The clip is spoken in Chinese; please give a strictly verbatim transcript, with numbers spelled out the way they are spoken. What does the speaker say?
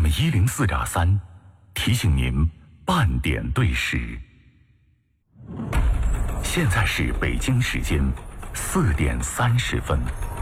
M 一零四点三提醒您半点对时。现在是北京时间四点三十分。